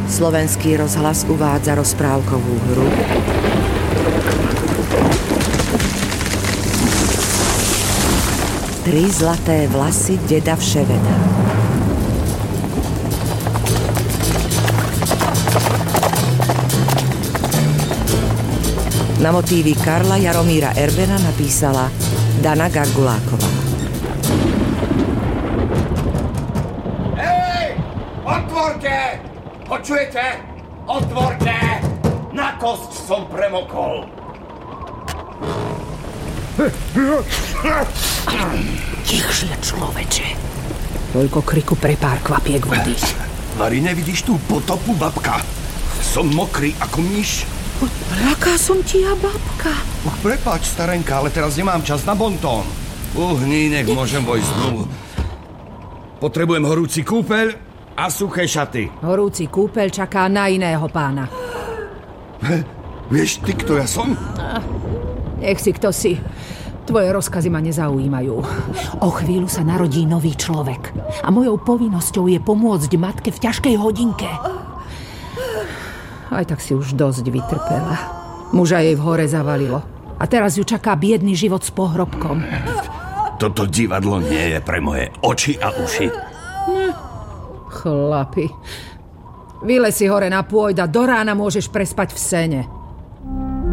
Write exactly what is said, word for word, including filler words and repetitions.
Slovenský rozhlas uvádza rozprávkovú hru Tri zlaté vlasy deda Vševeda. Na motívy Karla Jaromíra Erbena napísala Dana Garguláková. Hej! Otvorte! Počujete? Otvorte! Na kosť som premokol. Tichšie, človeče. Toľko kriku pre pár kvapiek vody. Vary, nevidíš tú potopu, babka? Som mokrý ako myš. Aká som ti ja, babka? Uh, prepáč, starenka, ale teraz nemám čas na bontón. Uhni, nech môžem vojsť znovu. Potrebujem horúci kúpeľ a suché šaty. Horúci kúpeľ čaká na iného pána. He, vieš ty, kto ja som? Nech si kto si. Tvoje rozkazy ma nezaujímajú. O chvíľu sa narodí nový človek. A mojou povinnosťou je pomôcť matke v ťažkej hodinke. Aj tak si už dosť vytrpela. Muža jej v hore zavalilo. A teraz ju čaká biedný život s pohrobkom. Toto divadlo nie je pre moje oči a uši. Hm. Chlapi. Vylez si hore na pôjď a do rána môžeš prespať v sene.